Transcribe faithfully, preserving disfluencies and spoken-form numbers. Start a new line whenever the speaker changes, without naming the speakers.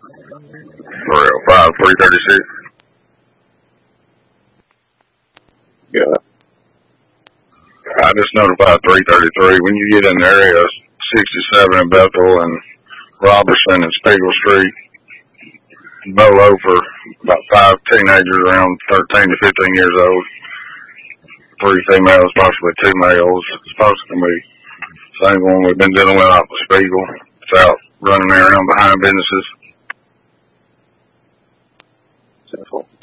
For real. five three thirty-six. Yeah. I just notified three thirty-three. When you get in the area, sixty-seven in Bethel and Robertson and Spiegel Street, Bolo for about five teenagers around thirteen to fifteen years old. Three females, possibly two males. It's supposed to be the same one we've been dealing with off the Spiegel. It's out running around behind businesses.